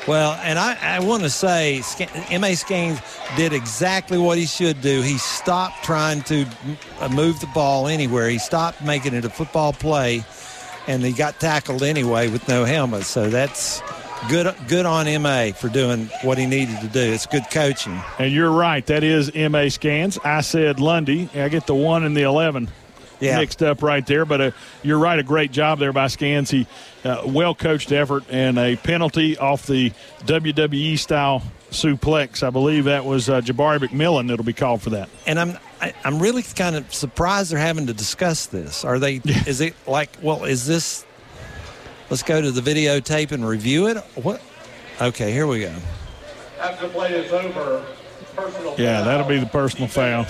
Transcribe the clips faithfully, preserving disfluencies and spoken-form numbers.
Well, and I, I want to say M A Skanes did exactly what he should do. He stopped trying to move the ball anywhere. He stopped making it a football play, and he got tackled anyway with no helmet. So that's good good on M A for doing what he needed to do. It's good coaching. And you're right. That is M A Scans. I said Lundy. I get the one and the eleven. Yeah. Mixed up right there, but uh, you're right, a great job there by Scans. He uh, well-coached effort and a penalty off the W W E-style suplex. I believe that was uh, Jabari McMillan that'll be called for that. And I'm I, I'm really kind of surprised they're having to discuss this. Are they? Is it like, well, is this? Let's go to the videotape and review it. What? Okay, here we go. After the play is over. Yeah, that'll be the personal foul.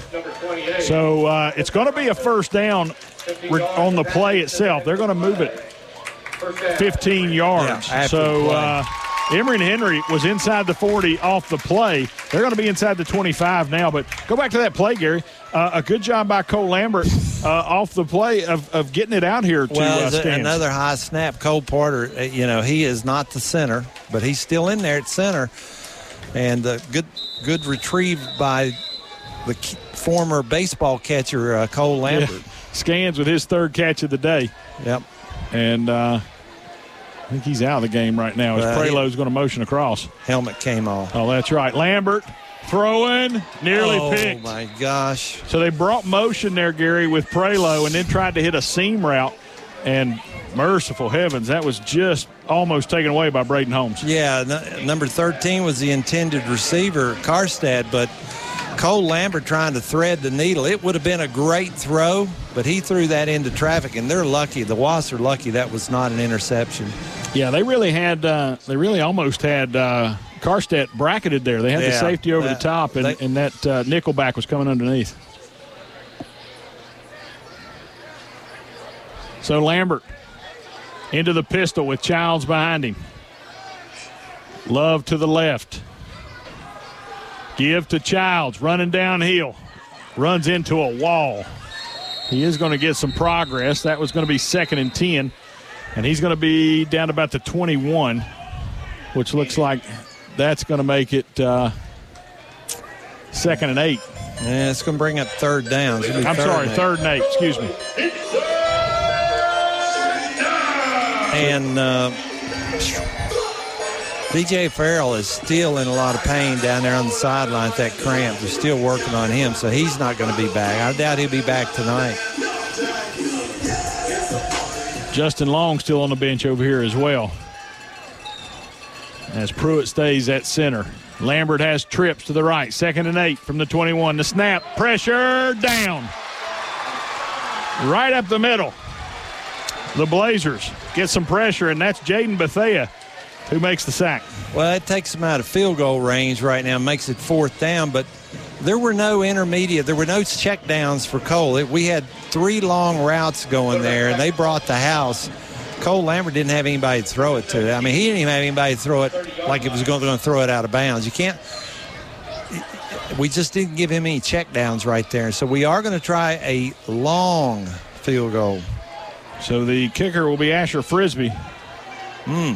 So uh, it's going to be a first down on the play itself. They're going to move it fifteen yards. Yeah, so uh, Emory and Henry was inside the forty off the play. They're going to be inside the twenty-five now. But go back to that play, Gary. Uh, a good job by Cole Lambert uh, off the play of, of getting it out here to well, uh, Scans. Another high snap. Cole Porter, uh, you know, he is not the center, but he's still in there at center. And uh, good good retrieve by the former baseball catcher, uh, Cole Lambert. Yeah. Scans with his third catch of the day. Yep. And uh, I think he's out of the game right now as uh, Prelo's going to motion across. Helmet came off. Oh, that's right. Lambert throwing, nearly oh, picked. Oh, my gosh. So they brought motion there, Gary, with Prelo and then tried to hit a seam route. And merciful heavens, that was just almost taken away by Braden Holmes. Yeah, n- number thirteen was the intended receiver, Karstad, but Cole Lambert trying to thread the needle. It would have been a great throw, but he threw that into traffic, and they're lucky. The Wasps are lucky that was not an interception. Yeah, they really had, uh, they really almost had uh, Karstad bracketed there. They had yeah, the safety over that, the top, and, they, and that uh, nickelback was coming underneath. So Lambert into the pistol with Childs behind him. Love to the left. Give to Childs, running downhill. Runs into a wall. He is going to get some progress. That was going to be second and ten. And he's going to be down to about the twenty-one, which looks like that's going to make it uh, second and eight. Yeah, it's going to bring up third down. I'm third sorry, and third and eight. Excuse me. And uh, D J Farrell is still in a lot of pain down there on the sideline with that cramp. They're still working on him, so he's not going to be back. I doubt he'll be back tonight. Justin Long still on the bench over here as well, as Pruitt stays at center. Lambert has trips to the right. Second and eight from the twenty-one. The snap. Pressure down. Right up the middle. The Blazers get some pressure, and that's Jaden Bethea who makes the sack. Well, it takes them out of field goal range right now, makes it fourth down, but there were no intermediate, there were no check downs for Cole. It, we had three long routes going there, and they brought the house. Cole Lambert didn't have anybody to throw it to. I mean, he didn't even have anybody to throw it like it was going to throw it out of bounds. You can't – we just didn't give him any check downs right there. So we are going to try a long field goal. So the kicker will be Asher Frisbee. Hmm.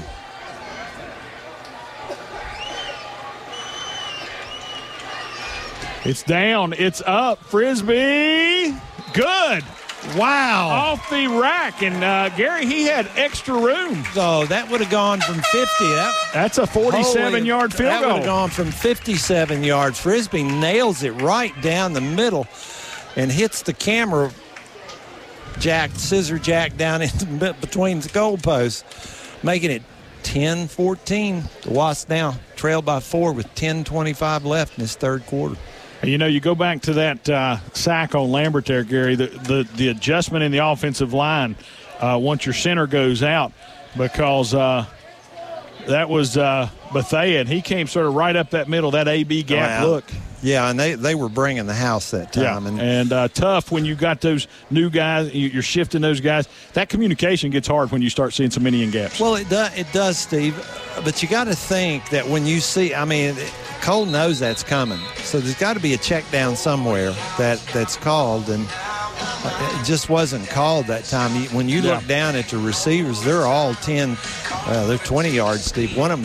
It's down. It's up. Frisbee. Good. Wow. Off the rack. And, uh, Gary, he had extra room. So that would have gone from fifty. That, That's a forty-seven-yard field that goal. That would have gone from fifty-seven yards. Frisbee nails it right down the middle and hits the camera jack, scissor jack down in between the goalposts, making it ten fourteen. The Wasps now trail by four with ten twenty-five left in this third quarter. You know, you go back to that uh, sack on Lambert there, Gary, the, the, the adjustment in the offensive line uh, once your center goes out, because uh, that was uh, Bethea, and he came sort of right up that middle, that A B gap oh, yeah. look. Yeah, and they, they were bringing the house that time. Yeah, and and uh, tough when you got those new guys, you're shifting those guys. That communication gets hard when you start seeing some Indian gaps. Well, it, do, it does, Steve, but you got to think that when you see, I mean, Cole knows that's coming. So there's got to be a check down somewhere that, that's called, and it just wasn't called that time. When you look yeah. down at the receivers, they're all ten, uh, they're twenty yards deep. One of them